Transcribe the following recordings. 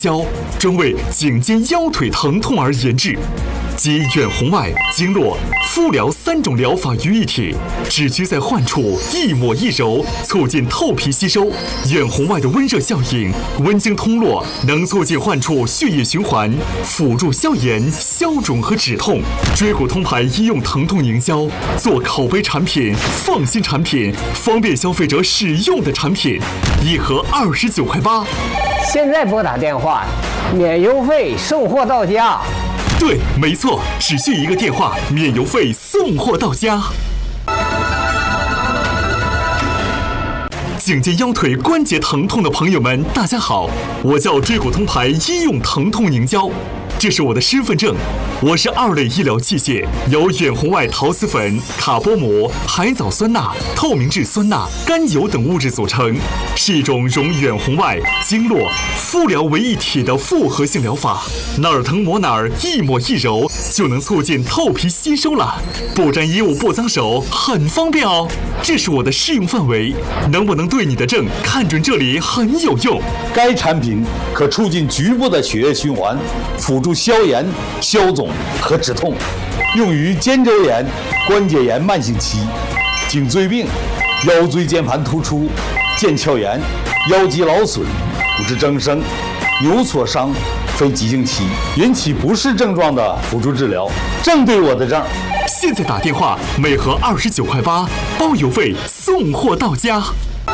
胶，专为颈肩腰腿疼痛而研制，集远红外、经络、敷疗3种疗法于一体，只需在患处一抹一揉，促进透皮吸收。远红外的温热效应，温经通络，能促进患处血液循环，辅助消炎、消肿和止痛。椎骨通牌医用疼痛凝胶，做口碑产品、放心产品、方便消费者使用的产品，一盒29.8块。 现在拨打电话，免邮费，送货到家。 对，没错，只需一个电话，免邮费，送货到家。颈肩腰腿关节疼痛的朋友们，大家好，我叫椎骨通牌医用疼痛凝胶，这是我的身份证。我是2类医疗器械，由远红外陶瓷粉、卡波膜、海藻酸钠、透明质酸钠、甘油等物质组成，是一种融远红外、经络、敷疗为一体的复合性疗法。哪儿疼抹哪儿，一抹一揉就能促进透皮吸收了，不沾衣物不脏手，很方便哦。这是我的适用范围，能不能对你的症看准这里很有用。 该产品可促进局部的血液循环，辅助消炎、消肿和止痛，用于肩周炎、关节炎慢性期、颈椎病、腰椎间盘突出、腱鞘炎、腰肌劳损、骨质增生、扭挫伤、非急性期引起不适症状的辅助治疗，正对我的症。 现在打电话，每盒29.8块，包邮费，送货到家。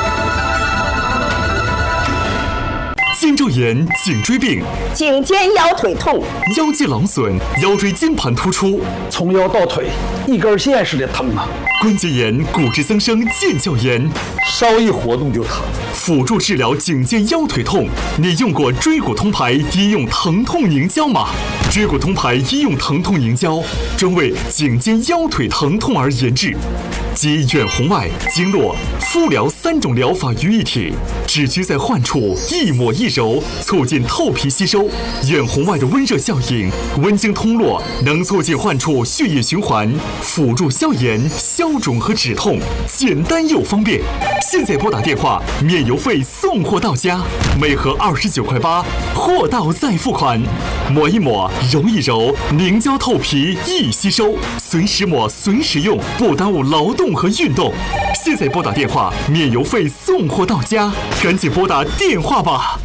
肩周炎、颈椎病、 颈肩腰腿痛、 腰肌劳损、腰椎间盘突出， 从腰到腿一根线似的疼啊！ 关节炎、骨质增生、腱鞘炎， 稍一活动就疼。 辅助治疗颈肩腰腿痛，你用过椎骨通牌医用疼痛凝胶吗？椎骨通牌医用疼痛凝胶，专为颈肩腰腿疼痛而研制，集远红外、经络、敷疗3种疗法于一体，只需在患处一抹一揉，促进透皮吸收。远红外的温热效应，温经通络，能促进患处血液循环，辅助消炎、消肿和止痛，简单又方便。现在拨打电话，免邮费，送货到家，每盒29.8块，货到再付款。抹一抹，揉一揉，凝胶透皮易吸收，随时抹随时用，不耽误劳动和运动。现在拨打电话，免邮费，送货到家，赶紧拨打电话吧。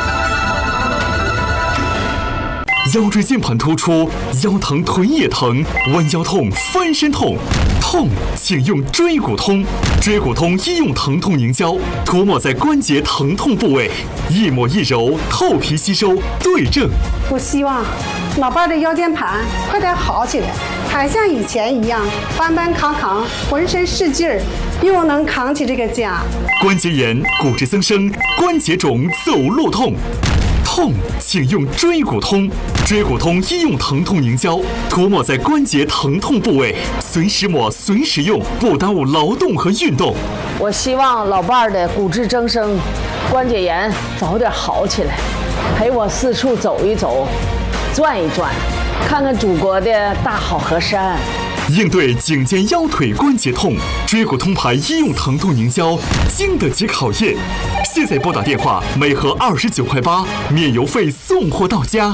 腰椎间盘突出，腰疼臀也疼，弯腰痛、翻身痛，痛请用椎骨通。椎骨通医用疼痛凝胶，涂抹在关节疼痛部位，一抹一揉，透皮吸收，对症。 我希望老伴的腰间盘快点好起来，还像以前一样搬搬扛扛，浑身是劲儿，又能扛起这个家。 关节炎、骨质增生、关节肿、走路痛，痛请用椎骨通。椎骨通医用疼痛凝胶，涂抹在关节疼痛部位，随时抹随时用，不耽误劳动和运动。 我希望老伴儿的骨质增生、关节炎早点好起来，陪我四处走一走，转一转，看看祖国的大好河山。 应对颈肩腰腿关节痛，椎骨通牌医用疼痛凝胶经得起考验。现在拨打电话，每盒29.8块，免邮费，送货到家。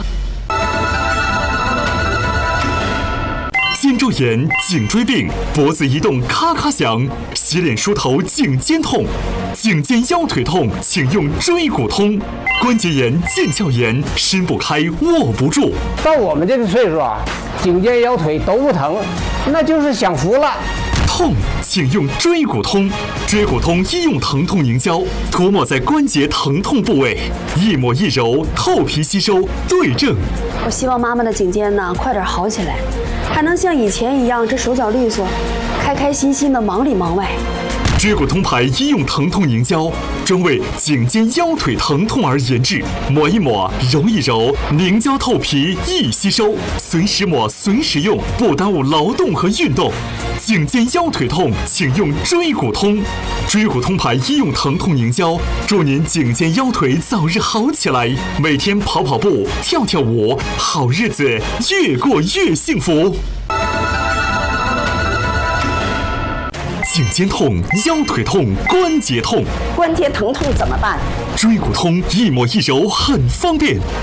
肩周炎、颈椎病、脖子移动咔咔响，洗脸梳头颈肩痛，颈肩腰腿痛请用椎骨通。关节炎、腱鞘炎，伸不开握不住。 到我们这个岁数啊，颈肩腰腿都不疼，那就是享福了。 痛请用椎骨通。椎骨通医用疼痛凝胶，涂抹在关节疼痛部位，一抹一揉，透皮吸收，对症。 我希望妈妈的颈肩呢快点好起来，还能像以前一样这手脚利索，开开心心的忙里忙外。 椎骨通牌医用疼痛凝胶，专为颈肩腰腿疼痛而研制，抹一抹，揉一揉，凝胶透皮易吸收，随时抹随时用，不耽误劳动和运动。颈肩腰腿痛请用椎骨通。椎骨通牌医用疼痛凝胶，祝您颈肩腰腿早日好起来，每天跑跑步、跳跳舞，好日子越过越幸福。颈肩痛、腰腿痛、关节痛， 关节疼痛怎么办？ 椎骨通一抹一揉很方便。